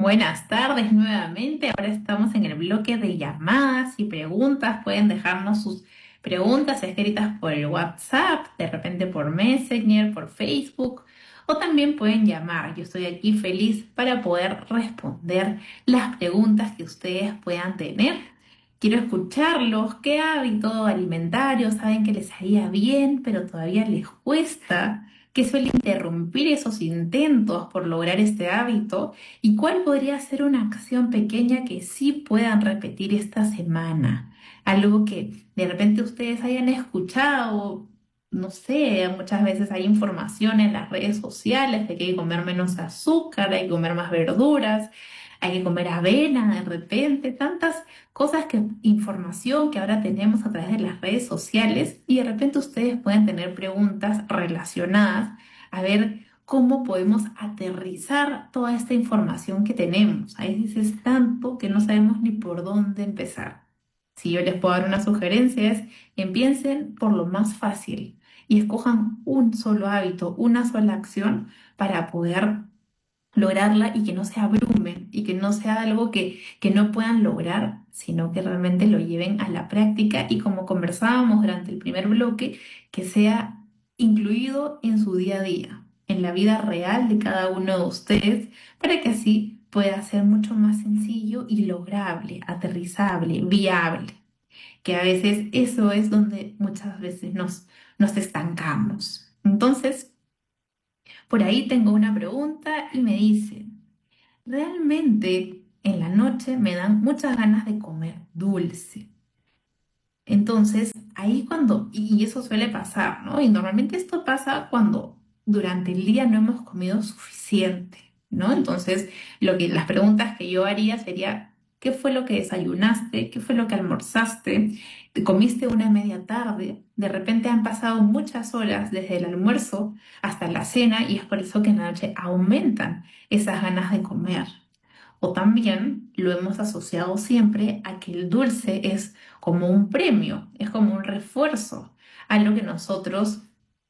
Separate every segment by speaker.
Speaker 1: Buenas tardes nuevamente. Ahora estamos en el bloque de llamadas y preguntas. Pueden dejarnos sus preguntas escritas por el WhatsApp, de repente por Messenger, por Facebook, o también pueden llamar. Yo estoy aquí feliz para poder responder las preguntas que ustedes puedan tener. Quiero escucharlos. ¿Qué hábito alimentario saben que les haría bien, pero todavía les cuesta? ¿Qué suele interrumpir esos intentos por lograr este hábito? ¿Y cuál podría ser una acción pequeña que sí puedan repetir esta semana? Algo que de repente ustedes hayan escuchado, no sé, muchas veces hay información en las redes sociales de que hay que comer menos azúcar, hay que comer más verduras, hay que comer avena de repente, tantas cosas que, información que ahora tenemos a través de las redes sociales y de repente ustedes pueden tener preguntas relacionadas a ver cómo podemos aterrizar toda esta información que tenemos. A veces es tanto que no sabemos ni por dónde empezar. Si yo les puedo dar una sugerencia es empiecen por lo más fácil y escojan un solo hábito, una sola acción para poder lograrla y que no se abrumen y que no sea algo que no puedan lograr, sino que realmente lo lleven a la práctica y como conversábamos durante el primer bloque, que sea incluido en su día a día, en la vida real de cada uno de ustedes, para que así pueda ser mucho más sencillo y lograble, aterrizable, viable, que a veces eso es donde muchas veces nos estancamos. Entonces, por ahí tengo una pregunta y me dice, realmente en la noche me dan muchas ganas de comer dulce. Entonces, ahí y eso suele pasar, ¿no? Y normalmente esto pasa cuando durante el día no hemos comido suficiente, ¿no? Entonces, las preguntas que yo haría sería, ¿qué fue lo que desayunaste? ¿Qué fue lo que almorzaste? ¿Te comiste una media tarde? De repente han pasado muchas horas desde el almuerzo hasta la cena y es por eso que en la noche aumentan esas ganas de comer. O también lo hemos asociado siempre a que el dulce es como un premio, es como un refuerzo a lo que nosotros,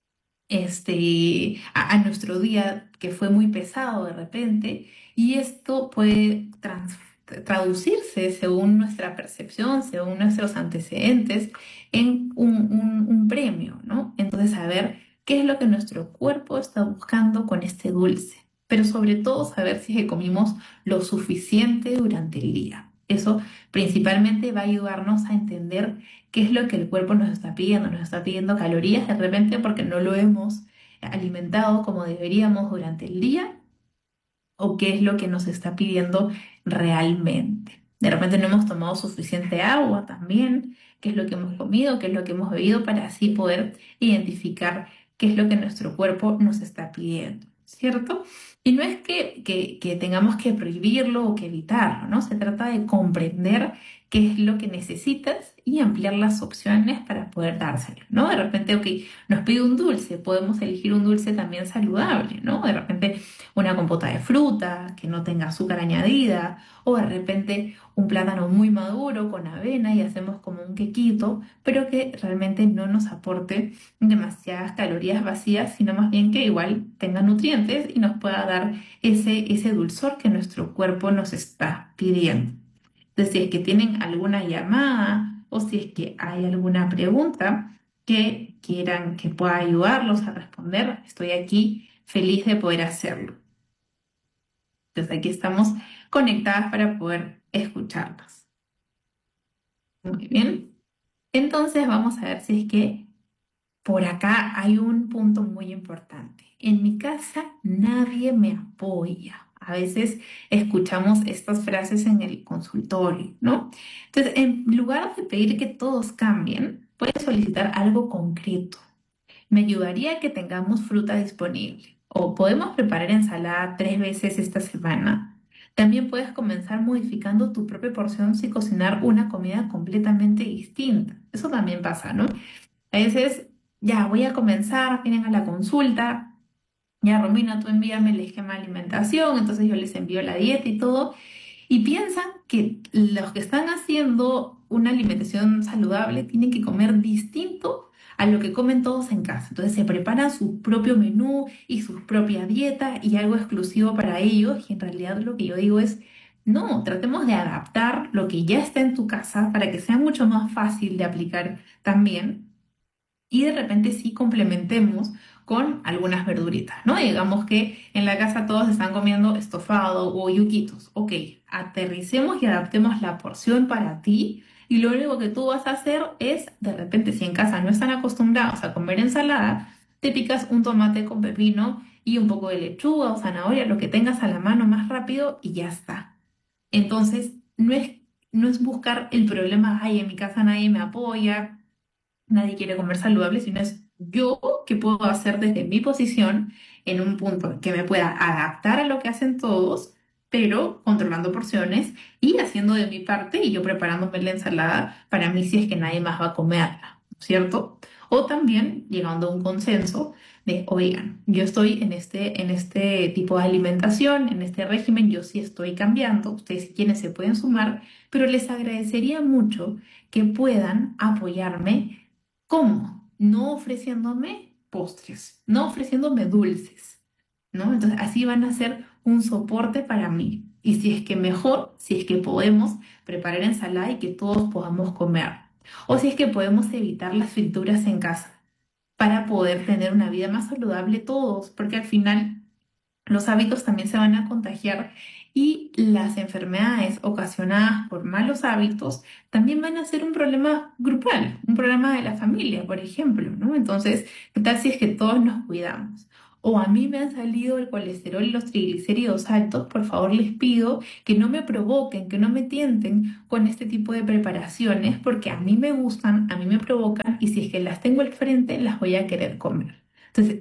Speaker 1: a nuestro día que fue muy pesado de repente, y esto puede traducirse según nuestra percepción, según nuestros antecedentes, en un premio, ¿no? Entonces, saber qué es lo que nuestro cuerpo está buscando con este dulce, pero sobre todo saber si es que comimos lo suficiente durante el día. Eso principalmente va a ayudarnos a entender qué es lo que el cuerpo nos está pidiendo calorías de repente porque no lo hemos alimentado como deberíamos durante el día o qué es lo que nos está pidiendo realmente. De repente no hemos tomado suficiente agua también, qué es lo que hemos comido, qué es lo que hemos bebido para así poder identificar qué es lo que nuestro cuerpo nos está pidiendo, ¿cierto? Y no es que tengamos que prohibirlo o que evitarlo, ¿no? Se trata de comprender qué es lo que necesitas y ampliar las opciones para poder dárselo, ¿no? De repente, ok, nos pide un dulce, podemos elegir un dulce también saludable, ¿no? De repente una compota de fruta que no tenga azúcar añadida, o de repente un plátano muy maduro con avena y hacemos como un quequito, pero que realmente no nos aporte demasiadas calorías vacías, sino más bien que igual tenga nutrientes y nos pueda dar ese dulzor que nuestro cuerpo nos está pidiendo. Entonces, si es que tienen alguna llamada o si es que hay alguna pregunta que quieran que pueda ayudarlos a responder, estoy aquí feliz de poder hacerlo. Entonces aquí estamos conectadas para poder escucharnos. Muy bien. Entonces vamos a ver si es que por acá hay un punto muy importante. En mi casa nadie me apoya. A veces escuchamos estas frases en el consultorio, ¿no? Entonces, en lugar de pedir que todos cambien, puedes solicitar algo concreto. Me ayudaría que tengamos fruta disponible. O podemos preparar ensalada 3 veces esta semana. También puedes comenzar modificando tu propia porción sin cocinar una comida completamente distinta. Eso también pasa, ¿no? A veces, ya voy a comenzar, vienen a la consulta, ya Romina, tú envíame el esquema de alimentación, entonces yo les envío la dieta y todo, y piensan que los que están haciendo una alimentación saludable tienen que comer distinto a lo que comen todos en casa. Entonces se preparan su propio menú y su propia dieta y algo exclusivo para ellos. Y en realidad lo que yo digo es, no, tratemos de adaptar lo que ya está en tu casa para que sea mucho más fácil de aplicar también y de repente sí complementemos con algunas verduritas, ¿no? Digamos que en la casa todos están comiendo estofado o yuquitos. Ok, aterricemos y adaptemos la porción para ti y lo único que tú vas a hacer es, de repente, si en casa no están acostumbrados a comer ensalada, te picas un tomate con pepino y un poco de lechuga o zanahoria, lo que tengas a la mano más rápido y ya está. Entonces, no es buscar el problema, ay, en mi casa nadie me apoya, nadie quiere comer saludable, sino es yo que puedo hacer desde mi posición en un punto que me pueda adaptar a lo que hacen todos, pero controlando porciones y haciendo de mi parte y yo preparándome la ensalada para mí si es que nadie más va a comerla, ¿cierto? O también llegando a un consenso de, oigan, yo estoy en este tipo de alimentación, en este régimen, yo sí estoy cambiando, ustedes si quieren se pueden sumar, pero les agradecería mucho que puedan apoyarme. ¿Cómo? No ofreciéndome postres, no ofreciéndome dulces, ¿no? Entonces así van a ser un soporte para mí. Y si es que mejor, si es que podemos preparar ensalada y que todos podamos comer. O si es que podemos evitar las frituras en casa para poder tener una vida más saludable todos, porque al final los hábitos también se van a contagiar y las enfermedades ocasionadas por malos hábitos también van a ser un problema grupal, un problema de la familia, por ejemplo, ¿no? Entonces, ¿qué tal si es que todos nos cuidamos? O a mí me han salido el colesterol y los triglicéridos altos, por favor les pido que no me provoquen, que no me tienten con este tipo de preparaciones, porque a mí me gustan, a mí me provocan y si es que las tengo al frente, las voy a querer comer. Entonces,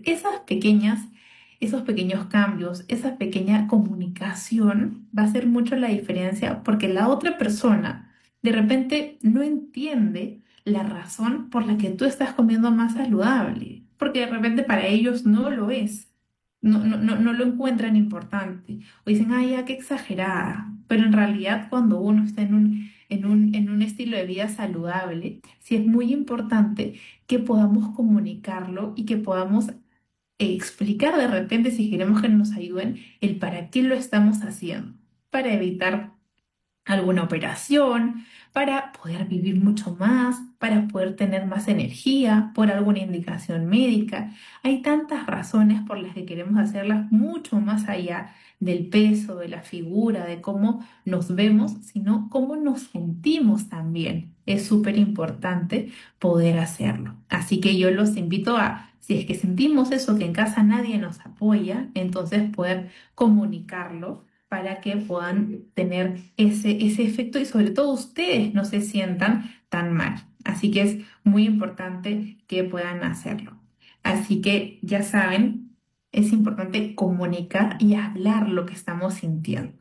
Speaker 1: esos pequeños cambios, esa pequeña comunicación va a hacer mucho la diferencia porque la otra persona de repente no entiende la razón por la que tú estás comiendo más saludable, porque de repente para ellos no lo es. No lo encuentran importante. O dicen, ay, ya qué exagerada. Pero en realidad cuando uno está en un estilo de vida saludable, sí es muy importante que podamos comunicarlo y que podamos explicar de repente, si queremos que nos ayuden, el para qué lo estamos haciendo, para evitar alguna operación, para poder vivir mucho más, para poder tener más energía, por alguna indicación médica. Hay tantas razones por las que queremos hacerlas mucho más allá del peso, de la figura, de cómo nos vemos, sino cómo nos sentimos también. Es súper importante poder hacerlo. Así que yo los invito a, si es que sentimos eso, que en casa nadie nos apoya, entonces poder comunicarlo para que puedan tener ese efecto y sobre todo ustedes no se sientan tan mal. Así que es muy importante que puedan hacerlo. Así que ya saben, es importante comunicar y hablar lo que estamos sintiendo.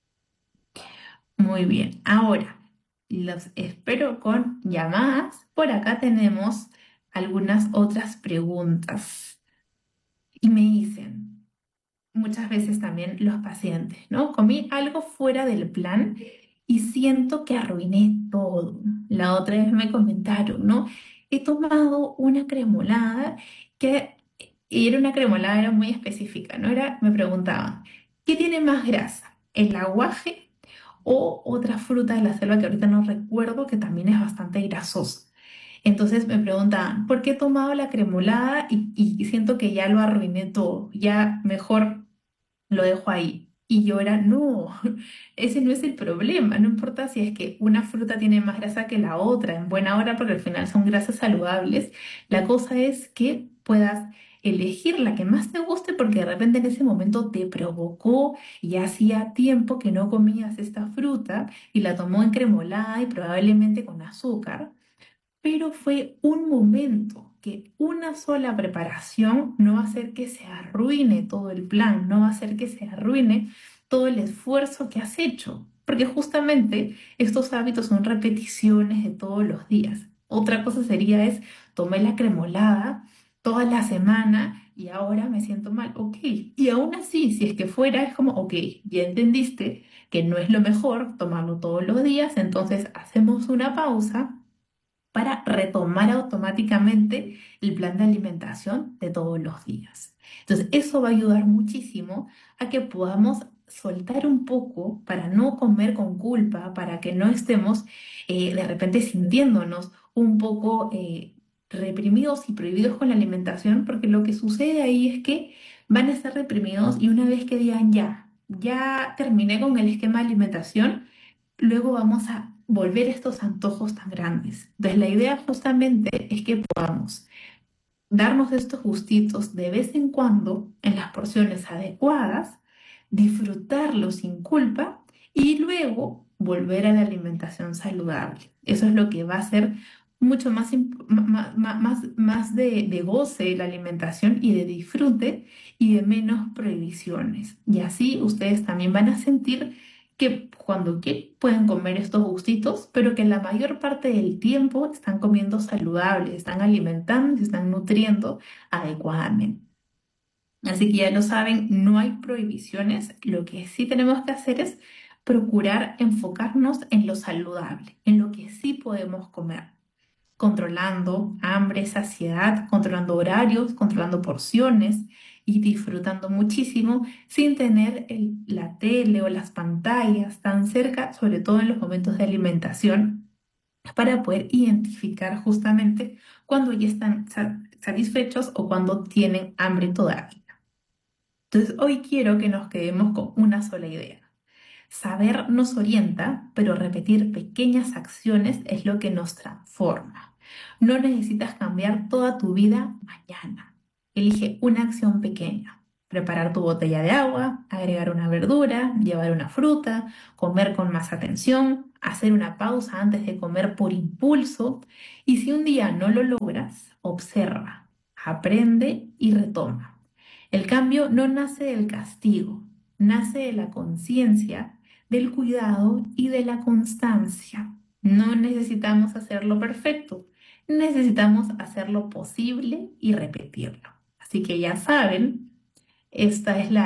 Speaker 1: Muy bien, ahora los espero con llamadas. Por acá tenemos algunas otras preguntas y me dicen muchas veces también los pacientes, ¿no? Comí algo fuera del plan y siento que arruiné todo. La otra vez me comentaron, ¿no? He tomado una cremolada que y era una cremolada, era muy específica, ¿no? Me preguntaban, ¿qué tiene más grasa? ¿El aguaje o otra fruta de la selva que ahorita no recuerdo que también es bastante grasosa? Entonces me preguntaban, ¿por qué he tomado la cremolada y siento que ya lo arruiné todo? Ya mejor lo dejo ahí. Y yo era, no, ese no es el problema, no importa si es que una fruta tiene más grasa que la otra, en buena hora, porque al final son grasas saludables. La cosa es que puedas elegir la que más te guste porque de repente en ese momento te provocó y hacía tiempo que no comías esta fruta y la tomó en cremolada y probablemente con azúcar, pero fue un momento que una sola preparación no va a hacer que se arruine todo el plan, no va a hacer que se arruine todo el esfuerzo que has hecho, porque justamente estos hábitos son repeticiones de todos los días. Otra cosa sería es, tomé la cremolada toda la semana y ahora me siento mal, ok. Y aún así, si es que fuera, es como, ok, ya entendiste que no es lo mejor tomarlo todos los días, entonces hacemos una pausa para retomar automáticamente el plan de alimentación de todos los días. Entonces, eso va a ayudar muchísimo a que podamos soltar un poco para no comer con culpa, para que no estemos de repente sintiéndonos un poco reprimidos y prohibidos con la alimentación, porque lo que sucede ahí es que van a estar reprimidos y una vez que digan ya terminé con el esquema de alimentación, luego vamos a volver estos antojos tan grandes. Entonces, la idea justamente es que podamos darnos estos gustitos de vez en cuando en las porciones adecuadas, disfrutarlo sin culpa y luego volver a la alimentación saludable. Eso es lo que va a ser mucho más, más de goce la alimentación y de disfrute y de menos prohibiciones. Y así ustedes también van a sentir que cuando quieren pueden comer estos gustitos, pero que la mayor parte del tiempo están comiendo saludable, están alimentando, se están nutriendo adecuadamente. Así que ya lo saben, no hay prohibiciones. Lo que sí tenemos que hacer es procurar enfocarnos en lo saludable, en lo que sí podemos comer, controlando hambre, saciedad, controlando horarios, controlando porciones y disfrutando muchísimo sin tener la tele o las pantallas tan cerca, sobre todo en los momentos de alimentación, para poder identificar justamente cuando ya están satisfechos o cuando tienen hambre todavía. Entonces, hoy quiero que nos quedemos con una sola idea. Saber nos orienta, pero repetir pequeñas acciones es lo que nos transforma. No necesitas cambiar toda tu vida mañana. Elige una acción pequeña. Preparar tu botella de agua, agregar una verdura, llevar una fruta, comer con más atención, hacer una pausa antes de comer por impulso. Y si un día no lo logras, observa, aprende y retoma. El cambio no nace del castigo, nace de la conciencia, del cuidado y de la constancia. No necesitamos hacerlo perfecto, necesitamos hacerlo posible y repetirlo. Así que ya saben, esta es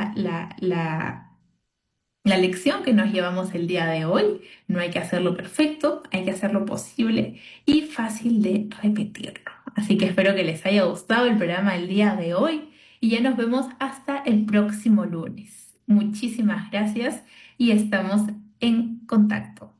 Speaker 1: la lección que nos llevamos el día de hoy. No hay que hacerlo perfecto, hay que hacerlo posible y fácil de repetirlo. Así que espero que les haya gustado el programa del día de hoy y ya nos vemos hasta el próximo lunes. Muchísimas gracias y estamos en contacto.